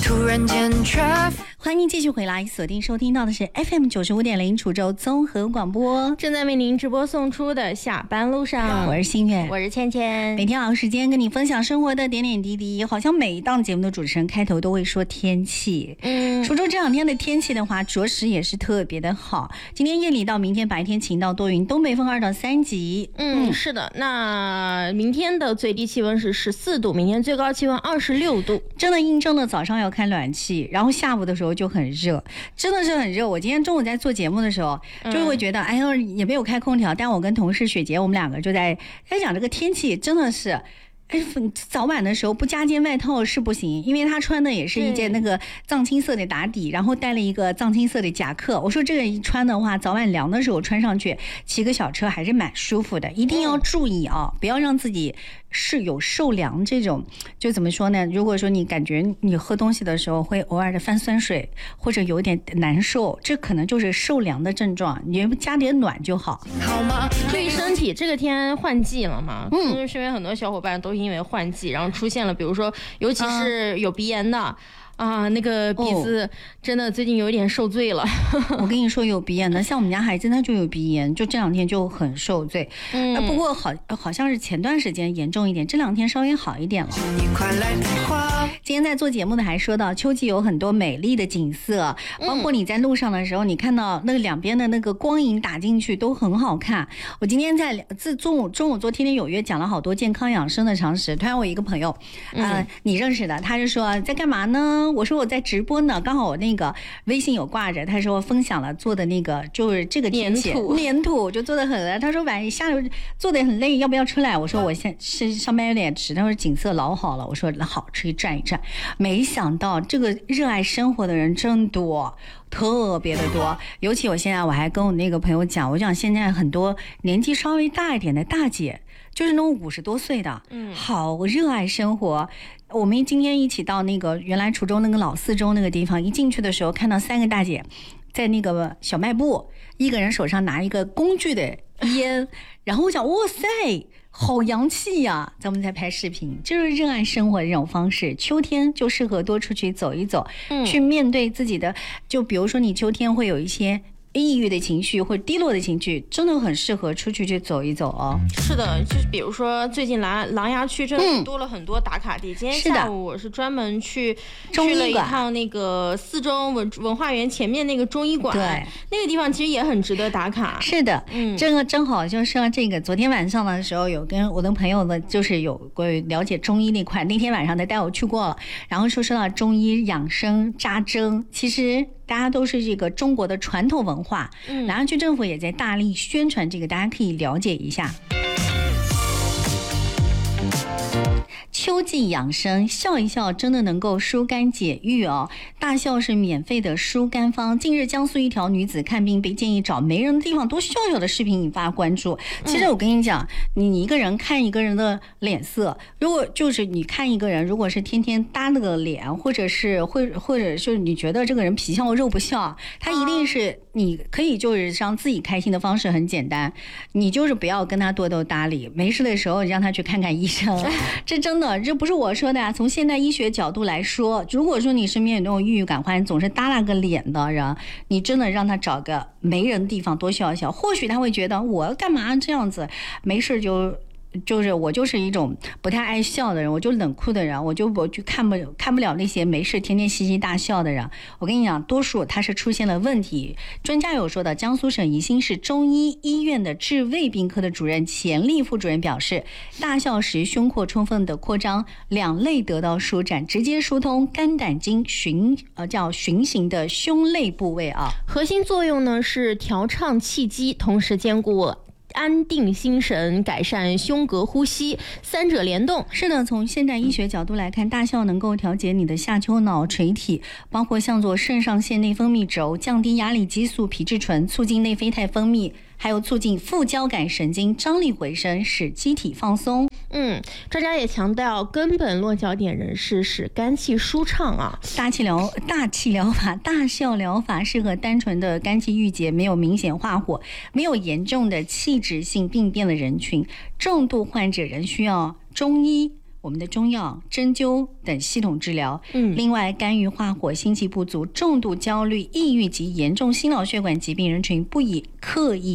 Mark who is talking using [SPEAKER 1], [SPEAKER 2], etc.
[SPEAKER 1] 突然间却
[SPEAKER 2] 欢迎继续回来，锁定收听到的是 FM 95.0滁州综合广播，
[SPEAKER 3] 正在为您直播送出的下班路上，
[SPEAKER 2] 我是新月，
[SPEAKER 3] 我是倩倩。
[SPEAKER 2] 每天好时间跟你分享生活的点点滴滴，好像每一档节目的主持人开头都会说天气。滁州这两天的天气的话，着实也是特别的好。今天夜里到明天白天晴到多云，东北风2到3级。
[SPEAKER 3] 是的。那明天的最低气温是14度，明天最高气温26度，
[SPEAKER 2] 真的印证了早上要开暖气，然后下午的时候就很热，真的是很热。我今天中午在做节目的时候，就会觉得，哎呦，也没有开空调，但我跟同事雪洁，我们两个就在讲这个天气，真的是。早晚的时候不加件外套是不行，因为他穿的也是一件那个藏青色的打底，然后带了一个藏青色的夹克。我说这个一穿的话，早晚凉的时候穿上去，骑个小车还是蛮舒服的。一定要注意啊，不要让自己是有受凉这种，就怎么说呢？如果说你感觉你喝东西的时候会偶尔的泛酸水，或者有点难受，这可能就是受凉的症状，你加点暖就好。
[SPEAKER 3] 好吗？注意身体，这个天换季了嘛？身边很多小伙伴都因为换季，然后出现了，比如说，尤其是有鼻炎的。那个鼻子真的最近有一点受罪了。
[SPEAKER 2] 我跟你说，有鼻炎的，像我们家孩子他就有鼻炎，就这两天就很受罪。不过好像是前段时间严重一点，这两天稍微好一点了。今天在做节目的还说到，秋季有很多美丽的景色，包括你在路上的时候，你看到那个两边的那个光影打进去都很好看。我今天在中午做天天有约，讲了好多健康养生的常识。突然我一个朋友，你认识的，他就说在干嘛呢？我说我在直播呢，刚好我那个微信有挂着，他说分享了做的那个就是这个天气粘土就做的很累，他说晚上下午做的很累，要不要出来？我说我现是上班有点迟，他说景色老好了，我说好，出去转一转。没想到这个热爱生活的人真多，特别的多。尤其我现在我还跟我那个朋友讲，我讲现在很多年纪稍微大一点的大姐，就是那种50多岁的，好热爱生活。我们今天一起到那个原来滁州那个老四中那个地方，一进去的时候看到3个大姐在那个小卖部，一个人手上拿一个工具的烟，然后我想哇塞好洋气呀！咱们在拍视频，就是热爱生活的这种方式。秋天就适合多出去走一走，去面对自己的，就比如说你秋天会有一些抑郁的情绪或者低落的情绪，真的很适合出去走一走哦。
[SPEAKER 3] 是的，就是比如说最近琅琊区真的多了很多打卡地。今天下午我是专门去了一趟那个四中文化园前面那个中医馆，对，那个地方其实也很值得打卡。
[SPEAKER 2] 是的，这个正好就是这个昨天晚上的时候有跟我的朋友呢，就是有过了解中医那块，那天晚上他带我去过了，然后说到中医养生扎针，其实大家都是这个中国的传统文化，然后区政府也在大力宣传这个，大家可以了解一下。秋季养生，笑一笑真的能够疏肝解郁哦。大笑是免费的疏肝方。近日，江苏一条女子看病被建议找没人的地方多笑笑的视频引发关注。其实我跟你讲，你一个人看一个人的脸色，如果就是你看一个人，如果是天天搭那个脸，或者是你觉得这个人皮笑肉不笑，他一定是你可以就是让自己开心的方式很简单，你就是不要跟他多搭理，没事的时候让他去看看医生。这真的，这不是我说的啊，从现代医学角度来说，如果说你身边有那种抑郁感患总是耷拉个脸的人，你真的让他找个没人的地方多笑一笑，或许他会觉得我干嘛这样子，没事就是我就是一种不太爱笑的人，我就冷酷的人，我就看不了那些没事天天嘻嘻大笑的人。我跟你讲，多数他是出现了问题。专家有说的，江苏省宜兴市中医医院的治胃病科的主任钱丽副主任表示，大笑时胸廓充分的扩张，两肋得到舒展，直接疏通肝胆经循行的胸肋部位啊。
[SPEAKER 3] 核心作用呢是调畅气机，同时兼顾安定心神，改善胸膈呼吸，三者联动。
[SPEAKER 2] 是的，从现代医学角度来看，大笑能够调节你的下丘脑垂体，包括向左肾上腺内分泌轴，降低压力激素皮质醇，促进内啡肽分泌，还有促进副交感神经张力回升，使机体放松。
[SPEAKER 3] 专家也强调，根本落脚点人士使肝气舒畅啊。
[SPEAKER 2] 大气疗法、大笑疗法适合单纯的肝气郁结，没有明显化火，没有严重的器质性病变的人群。重度患者仍需要中医我们的中药、针灸等系统治疗。另外，肝郁化火、心气不足、重度焦虑、抑郁及严重心脑血管疾病人群不宜刻意